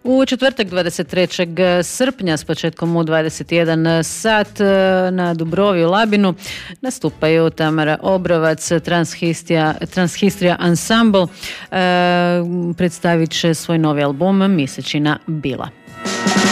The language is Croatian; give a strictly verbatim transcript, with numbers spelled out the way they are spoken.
U četvrtak dvadeset trećeg srpnja s početkom u dvadeset jedan sat na Dubrovi u Labinu nastupaju Tamara Obrovac, Transhistrija, Transhistrija Ensemble, e, predstavit će svoj novi album Mjesečina bila.